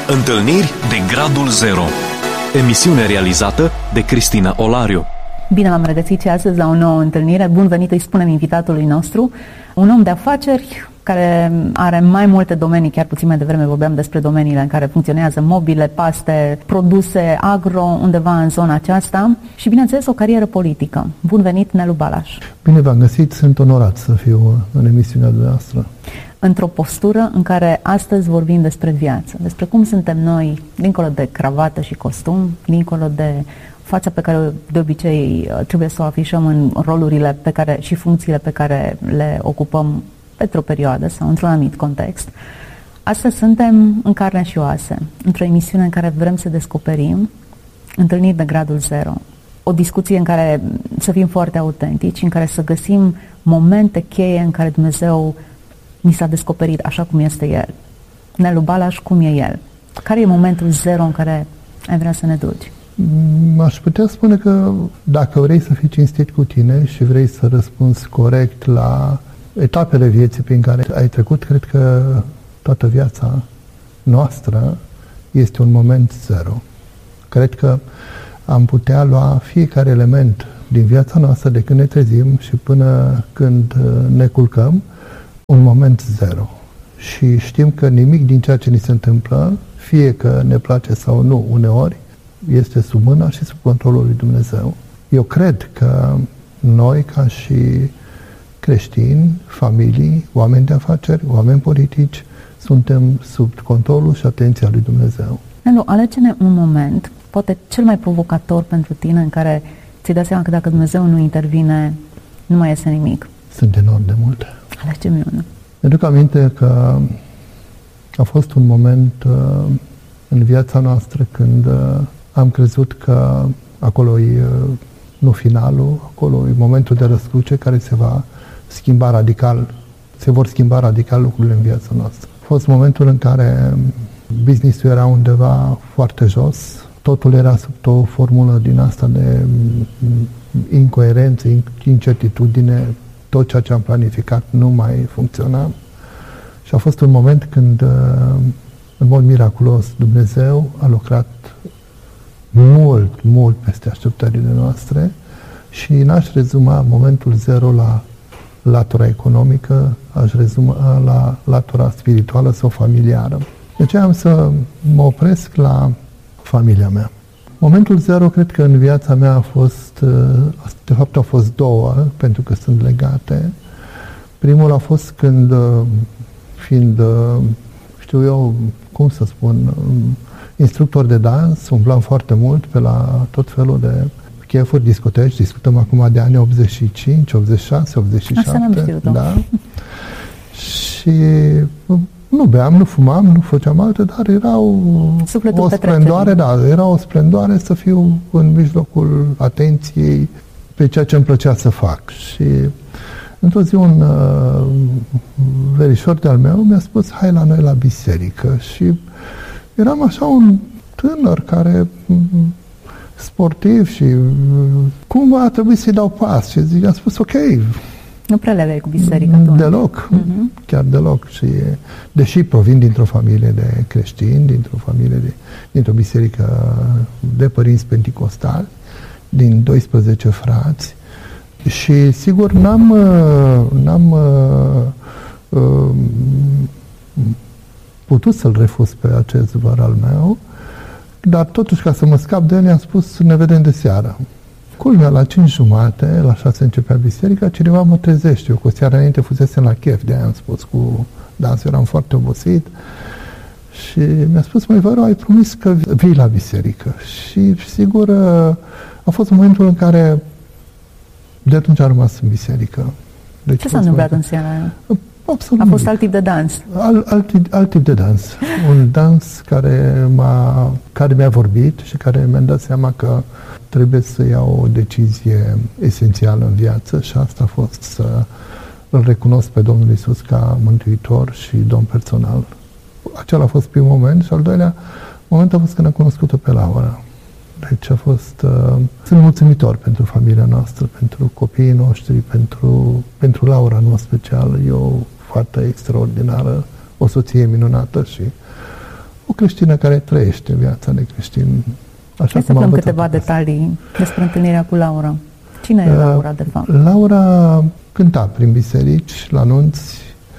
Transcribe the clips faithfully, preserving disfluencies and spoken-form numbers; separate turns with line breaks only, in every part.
Întâlniri de Gradul Zero. Emisiune realizată de Cristina Olariu.
Bine v-am regăsit și astăzi la o nouă întâlnire. Bun venit, îi spunem invitatului nostru, un om de afaceri care are mai multe domenii, chiar puțin mai devreme vorbeam despre domeniile în care funcționează: mobile, paste, produse agro, undeva în zona aceasta și, bineînțeles, o carieră politică. Bun venit, Nelu Balaș.
Bine v-am găsit, sunt onorat să fiu în emisiunea dumneavoastră.
Într-o postură în care astăzi vorbim despre viață, despre cum suntem noi, dincolo de cravată și costum, dincolo de fața pe care de obicei trebuie să o afișăm în rolurile pe care și funcțiile pe care le ocupăm pentru o perioadă sau într-un anumit context. Astăzi suntem în carne și oase, într-o emisiune în care vrem să descoperim întâlniri de Gradul Zero. O discuție în care să fim foarte autentici, în care să găsim momente cheie în care Dumnezeu ni s-a descoperit așa cum este El. Nelu Balaș, cum e El? Care e momentul zero în care ai vrea să ne duci?
Aș putea spune că dacă vrei să fii cinstit cu tine și vrei să răspunzi corect la etapele vieții prin care ai trecut, cred că toată viața noastră este un moment zero. Cred că am putea lua fiecare element din viața noastră de când ne trezim și până când ne culcăm, un moment zero. Și știm că nimic din ceea ce ni se întâmplă, fie că ne place sau nu uneori, este sub mâna și sub controlul lui Dumnezeu. Eu cred că noi, ca și creștini, familii, oameni de afaceri, oameni politici, suntem sub controlul și atenția lui Dumnezeu.
Nelu, alege-ne un moment, poate cel mai provocator pentru tine, în care ți-ai dat seama că dacă Dumnezeu nu intervine, nu mai iese nimic.
Sunt enorm de multe.
Alege-mi unul.
Mi-aduc aminte că a fost un moment uh, în viața noastră când uh, am crezut că acolo e uh, nu finalul, acolo e momentul de răscruce care se va schimba radical, se vor schimba radical lucrurile în viața noastră. A fost momentul în care business-ul era undeva foarte jos, totul era sub o formulă din asta de incoerență, incertitudine, tot ceea ce am planificat nu mai funcționa. Și a fost un moment când, în mod miraculos, Dumnezeu a lucrat mult, mult peste așteptările noastre și n-aș rezuma momentul zero la latura economică, aș rezuma la latura spirituală sau familiară. De aceea am să mă opresc la familia mea. Momentul zero, cred că în viața mea a fost, de fapt au fost două, pentru că sunt legate. Primul a fost când, fiind, știu eu, cum să spun, instructor de dans, umblam foarte mult pe la tot felul de chefuri, discoteci, discutăm acum de anii optzeci și cinci, optzeci și șase, optzeci și șapte.
Asta n-am știut-o.
Da? Și nu beam, nu fumam, nu făceam alte, dar era o, o splendoare, da, era o splendoare să fiu în mijlocul atenției pe ceea ce îmi plăcea să fac. Și într-o zi un uh, verișor de-al meu mi-a spus: hai la noi la biserică. Și eram așa un tânăr care sportiv și cumva a trebuit să-i dau pas. Și zic, am spus ok.
Nu prea le aveai cu biserica atunci.
Deloc, uh-huh. Chiar deloc. Și deși provin dintr-o familie de creștini, dintr-o familie de, dintr-o biserică de părinți penticostali, din doisprezece frați, și sigur n-am n-am uh, uh, putut să-l refuz pe acest văr al meu, dar totuși, ca să mă scap de el, i-am spus: ne vedem de seară. Culmea, la cinci jumate, la șase începea biserica, cineva mă trezește. Eu cu o seară înainte fusesem la chef, de aia am spus cu dansul, eram foarte obosit. Și mi-a spus: măi, vă rog, ai promis că vii la biserică. Și sigur, a fost momentul în care de atunci am rămas în biserică. Deci,
ce s-a întâmplat în seara aia?
Absolut.
A fost alt tip de dans.
Al, alt, alt tip de dans. Un dans care, m-a, care mi-a vorbit și care mi-a dat seama că trebuie să iau o decizie esențială în viață și asta a fost să îl recunosc pe Domnul Iisus ca mântuitor și domn personal. Acela a fost primul moment și al doilea moment a fost când am cunoscut-o pe Laura. Deci a fost... Uh, sunt mulțumitor pentru familia noastră, pentru copiii noștri, pentru, pentru Laura în mod special. E o fată extraordinară, o soție minunată și o creștină care trăiește viața de creștin. Așa
Hai să aflăm câteva detalii despre întâlnirea cu Laura. Cine e Laura, de fapt?
Laura cânta prin biserici, la nunți,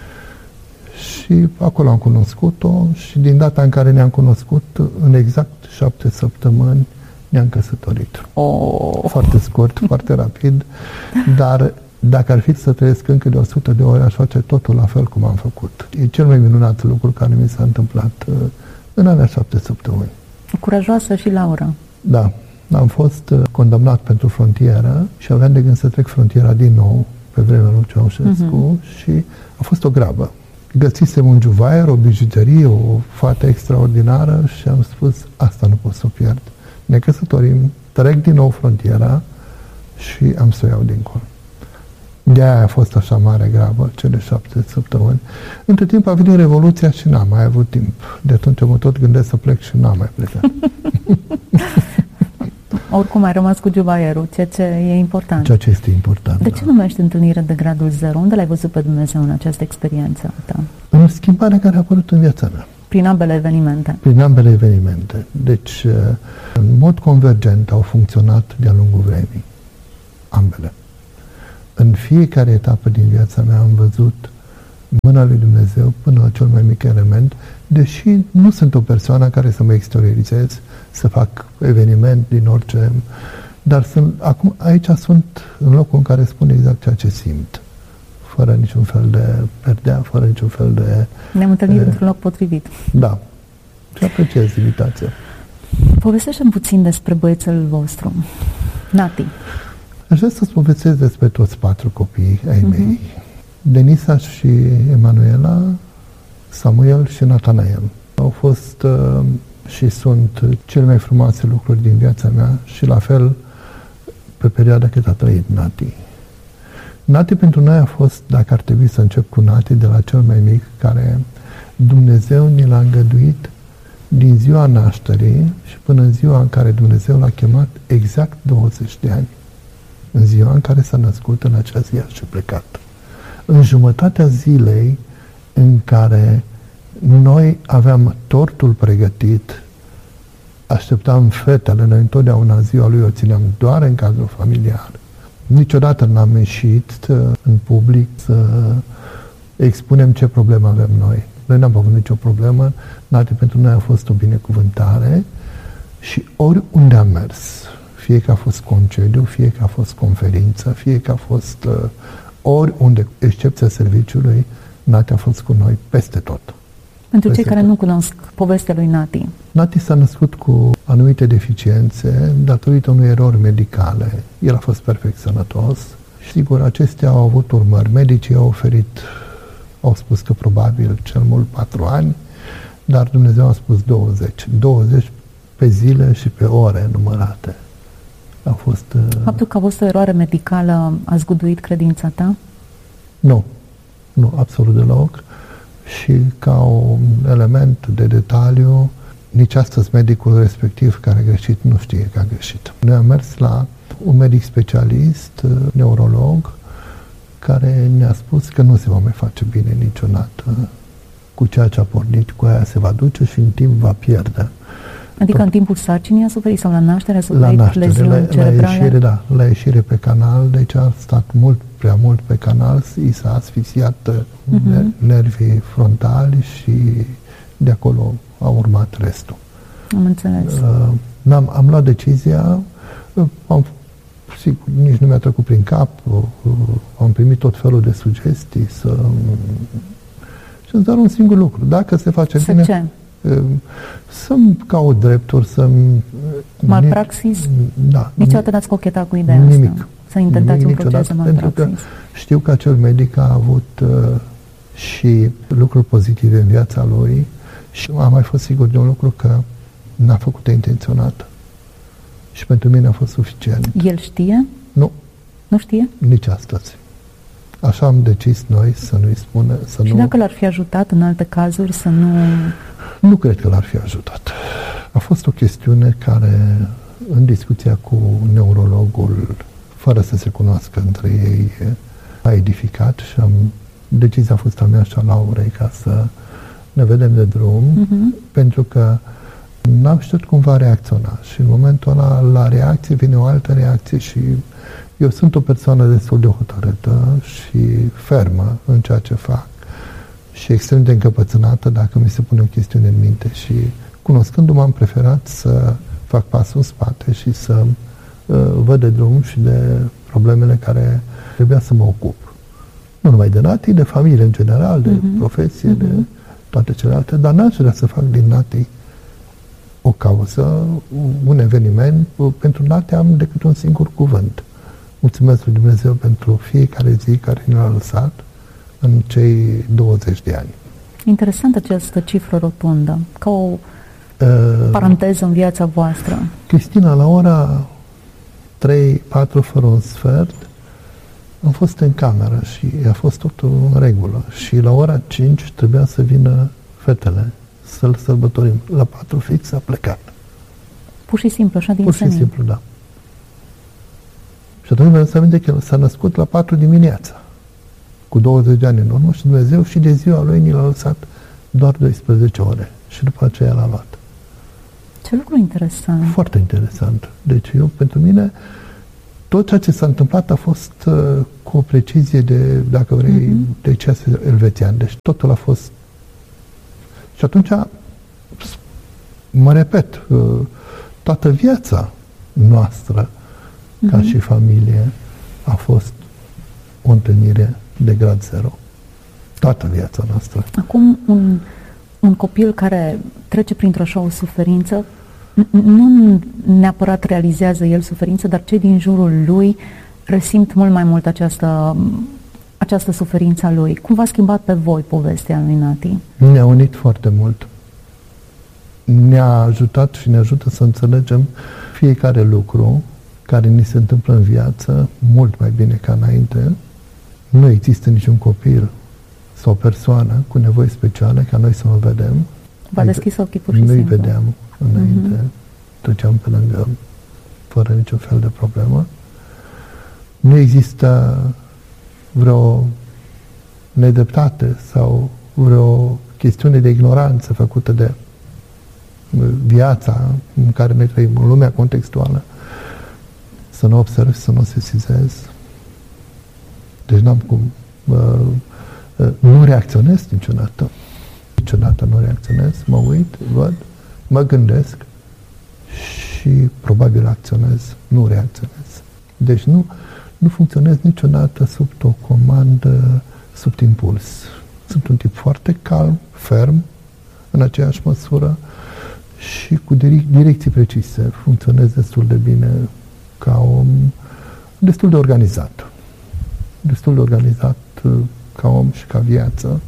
și acolo am cunoscut-o și din data în care ne-am cunoscut, în exact șapte săptămâni, ne-am căsătorit.
Oh.
Foarte scurt, foarte rapid, dar dacă ar fi să trăiesc încă de o sută de ori, aș face totul la fel cum am făcut. E cel mai minunat lucru care mi s-a întâmplat în alea șapte săptămâni.
Curajoasă și Laura.
Da. Am fost condamnat pentru frontieră și aveam de gând să trec frontiera din nou pe vremea lui Ceaușescu uh-huh. și a fost o grabă. Găsisem un juvaier, o bijuterie, o fată extraordinară și am spus, asta nu pot să o pierd. Ne căsătorim, trec din nou frontiera și am să o iau dincolo. De-aia a fost așa mare grabă, cele șapte săptămâni. Între timp a venit Revoluția și n-am mai avut timp. De atunci mă tot gândesc să plec și n-am mai plecat.
Oricum ai rămas cu juvaierul, ceea ce e important.
Ceea ce este important.
De ce
da.
numești întâlnire de gradul zero? Unde l-ai văzut pe Dumnezeu în această experiență ta?
În schimbarea care a apărut în viața mea.
Prin ambele evenimente.
Prin ambele evenimente. Deci, în mod convergent au funcționat de-a lungul vremii. Ambele. În fiecare etapă din viața mea am văzut mâna lui Dumnezeu până la cel mai mic element, deși nu sunt o persoană care să mă exteriorizez, să fac eveniment din orice, dar sunt, acum aici sunt în locul în care spun exact ceea ce simt, fără niciun fel de perdea, fără niciun fel de...
Ne-am întâlnit într-un loc potrivit.
Da. Și apreciez invitația.
Povestește-mi puțin despre băiețelul vostru, Nati.
Aș vrea să-ți povestesc despre toți patru copii ai uh-huh. mei. Denisa și Emanuela, Samuel și Natanael. Au fost uh, și sunt cele mai frumoase lucruri din viața mea și la fel pe perioada cât a trăit Nati. Nati pentru noi a fost, dacă ar trebui să încep cu Nati, de la cel mai mic, care Dumnezeu ni l-a îngăduit din ziua nașterii și până în ziua în care Dumnezeu l-a chemat, exact douăzeci de ani. În ziua în care s-a născut, în acea zi și plecat. În jumătatea zilei în care noi aveam tortul pregătit, așteptam fetele, noi întotdeauna ziua lui o țineam doar în cadrul familiar. Niciodată n-am ieșit în public să expunem ce problemă avem noi. Noi n-am avut nicio problemă, Nati pentru noi a fost o binecuvântare și oriunde am mers, fie că a fost concediu, fie că a fost conferință, fie că a fost uh, oriunde, excepția serviciului, Nati a fost cu noi peste tot.
Pentru
peste
cei care
tot.
nu cunosc povestea lui Nati.
Nati s-a născut cu anumite deficiențe datorită unei erori medicale. El a fost perfect sănătos și, sigur, acestea au avut urmări. Medicii au oferit, au spus că probabil cel mult patru ani, dar Dumnezeu a spus douăzeci. douăzeci pe zile și pe ore numărate. A fost...
Faptul că a fost o eroare medicală a zguduit credința ta?
Nu. Nu, absolut deloc. Și ca un element de detaliu, nici astăzi medicul respectiv care a greșit nu știe că a greșit. Noi am mers la un medic specialist, neurolog, care ne-a spus că nu se va mai face bine niciodată. Cu ceea ce a pornit, cu aia se va duce și în timp va pierde.
Adică în timpul sarcinii a suferit sau la naștere a suferit
la naștere,
leziuni
la,
cerebrale?
La ieșire, da, la ieșire pe canal, deci a stat mult, prea mult pe canal, i s-a asfixiat uh-huh. nervii frontali și de acolo a urmat restul.
Am înțeles.
Uh, n-am, am luat decizia, uh, am, sigur, nici nu mi-a trecut prin cap, uh, uh, am primit tot felul de sugestii să... Uh, și îți dar un singur lucru, dacă se face
să
bine...
Ce?
Să-mi caut drepturi, să-mi...
Malpraxis?
Da.
Niciodată n-ați cochetat cu ideea
nimic,
asta? Să intentați
nimic,
un proces de malpraxis?
Pentru că știu că acel medic a avut uh, și lucruri pozitive în viața lui și am mai fost sigur de un lucru că n-a făcut-o intenționat. Și pentru mine a fost suficient.
El știe?
Nu.
Nu știe?
Nici astăzi. Așa am decis noi să nu-i spună, să
și
nu...
dacă l-ar fi ajutat în alte cazuri să nu...
Nu cred că l-ar fi ajutat. A fost o chestiune care, în discuția cu neurologul, fără să se cunoască între ei, a edificat și am, decizia a fost a mea și a Laurei ca să ne vedem de drum,
uh-huh.
pentru că n-am știut cum va reacționa. Și în momentul ăla, la reacție, vine o altă reacție și eu sunt o persoană destul de hotărâtă și fermă în ceea ce fac și extrem de încăpățânată dacă mi se pune o chestiune în minte. Și cunoscându-mă, am preferat să fac pasul în spate și să uh, văd de drum și de problemele care trebuia să mă ocup. Nu numai de Nati, de familie în general, de uh-huh. profesie, uh-huh. de toate celelalte, dar n-aș vrea să fac din Nati o cauză, un eveniment. Pentru Nati am decât un singur cuvânt. Mulțumesc lui Dumnezeu pentru fiecare zi care ne-a lăsat în cei douăzeci de ani.
Interesant această cifră rotundă, ca o uh, paranteză în viața voastră.
Cristina, la ora trei patru fără un sfert, am fost în cameră și a fost totul în regulă. Și la ora cinci trebuia să vină fetele să-l sărbătorim. La patru fix a plecat.
Pur și simplu, așa din
Pur și
senin.
simplu, da. Și atunci mi-am să aminte că el s-a născut la patru dimineața, cu douăzeci de ani în urmă, și Dumnezeu și de ziua lui ni l-a lăsat doar doisprezece ore. Și după aceea l-a luat.
Ce lucru interesant.
Foarte interesant. Deci eu, pentru mine, tot ceea ce s-a întâmplat a fost uh, cu o precizie de, dacă vrei, mm-hmm. de ceas elvețian. Deci totul a fost... Și atunci, mă repet, uh, toată viața noastră, mm-hmm. ca și familie, a fost o întâlnire de grad zero. Toată viața noastră.
Acum, un, un copil care trece printr-o așa o suferință, nu neapărat realizează el suferință, dar cei din jurul lui resimt mult mai mult această, această suferință a lui. Cum v-a schimbat pe voi povestea lui Nati?
Ne-a unit foarte mult. Ne-a ajutat și ne ajută să înțelegem fiecare lucru care ni se întâmplă în viață mult mai bine ca înainte. Nu există niciun copil sau persoană cu nevoi speciale ca noi să nu vedem.
V-a deschis ochii pur și
Nu-i
simplu.
vedeam înainte. Uh-huh. Treceam pe lângă fără niciun fel de problemă. Nu există vreo nedreptate sau vreo chestiune de ignoranță făcută de viața în care noi trăim, în lumea contextuală, să nu observ, să nu sesizez. Deci n-am cum. Uh, uh, nu reacționez niciodată. Niciodată nu reacționez. Mă uit, văd, mă gândesc și probabil acționez. Nu reacționez. Deci nu, nu funcționez niciodată sub o comandă, sub impuls. Sunt un tip foarte calm, ferm, în aceeași măsură și cu direcții precise. Funcționez destul de bine ca om, destul de organizat. Destul de organizat ca om și ca viață.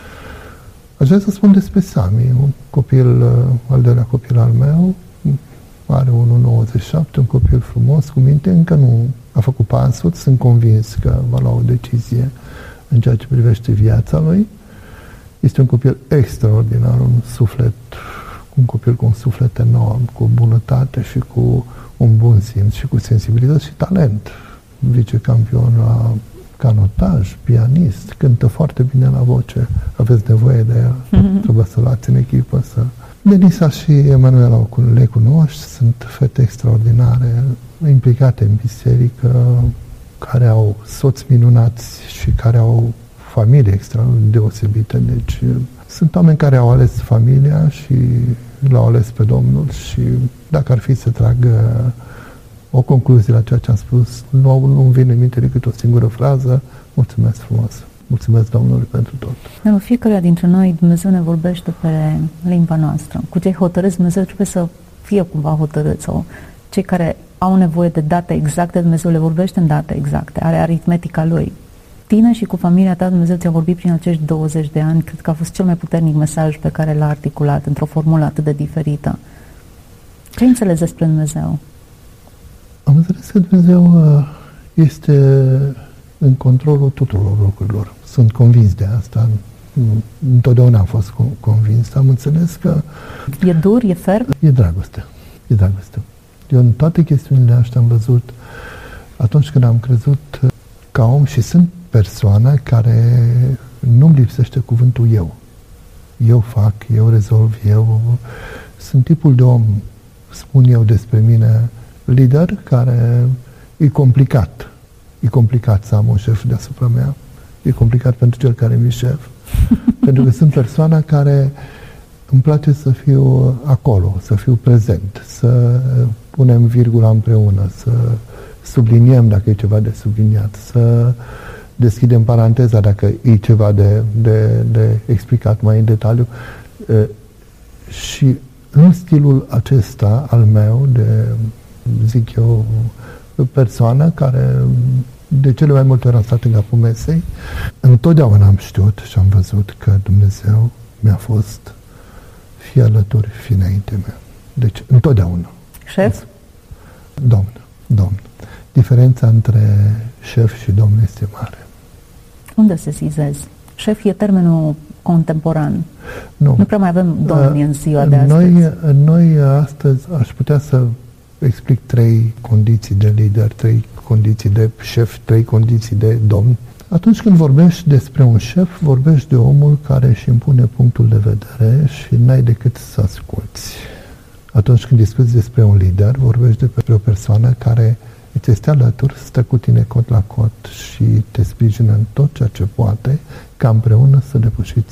Aș vrea să spun despre Sami, un copil, al doilea copil al meu, are unu virgulă nouăzeci și șapte, un copil frumos, cu minte, încă nu a făcut pasul, sunt convins că va lua o decizie în ceea ce privește viața lui. Este un copil extraordinar, un suflet, un copil cu un suflet enorm, cu bunătate și cu un bun simț și cu sensibilitate și talent. Vicecampion la canotaj, pianist, cântă foarte bine la voce. Aveți nevoie de el, mm-hmm. trebuie să-l luați în echipă. Să... Denisa și Emanuela le cunoști, sunt fete extraordinare, implicate în biserică, care au soți minunați și care au familie extraordinar deosebită. Deci sunt oameni care au ales familia și l-au ales pe Domnul și dacă ar fi să trag o concluzie la ceea ce am spus, nu, nu-mi vine în minte decât o singură frază: mulțumesc frumos, mulțumesc Domnului pentru tot.
Dar fiecare dintre noi Dumnezeu ne vorbește pe limba noastră. Cu cei hotărâți, Dumnezeu trebuie să fie cumva hotărât, sau cei care au nevoie de date exacte, Dumnezeu le vorbește în date exacte, are aritmetica Lui. Tine și cu familia ta, Dumnezeu ți-a vorbit prin acești douăzeci de ani, cred că a fost cel mai puternic mesaj pe care l-a articulat într-o formulă atât de diferită. Ce înțelegi despre Dumnezeu?
Am înțeles că Dumnezeu este în controlul tuturor lucrurilor. Sunt convins de asta. Întotdeauna am fost convins. Am înțeles că...
E dur? E ferm?
E dragoste. E dragoste. Eu în toate chestiunile astea am văzut, atunci când am crezut ca om, și sunt persoană care nu-mi lipsește cuvântul eu. eu fac, eu rezolv, eu... Sunt tipul de om, spun eu despre mine, lider care e complicat. E complicat să am un șef deasupra mea. E complicat pentru cel care mi-e șef. Pentru că sunt persoana care îmi place să fiu acolo, să fiu prezent, să punem virgula împreună, să subliniem dacă e ceva de subliniat, să deschidem paranteza dacă e ceva de, de, de explicat mai în detaliu. Și în stilul acesta al meu, de, zic eu, persoană care de cele mai multe ori am stat în capul mesei, întotdeauna am știut și am văzut că Dumnezeu mi-a fost fie alături, fie înainte mea. Deci, întotdeauna.
Șef?
Domn, domn. Diferența între șef și domn este mare.
Unde se sizezi? Șef e termenul contemporan.
Nu.
Nu prea mai avem domni în ziua de
noi,
astăzi.
Noi astăzi aș putea să explic trei condiții de lider, trei condiții de șef, trei condiții de domn. Atunci când vorbești despre un șef, vorbești de omul care își impune punctul de vedere și n-ai decât să asculți. Atunci când discuți despre un lider, vorbești despre o persoană care îți este alături, stă cu tine cot la cot și te sprijină în tot ceea ce poate, ca împreună să depășiți